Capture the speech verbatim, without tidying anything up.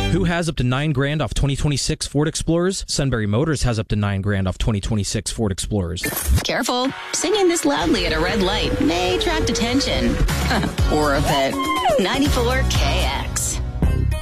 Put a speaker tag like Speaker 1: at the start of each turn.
Speaker 1: Who has up to nine grand off twenty twenty-six Ford Explorers? Sunbury Motors has up to nine grand off twenty twenty-six Ford Explorers.
Speaker 2: Careful, singing this loudly at a red light may attract attention. Or a pet. ninety-four K X.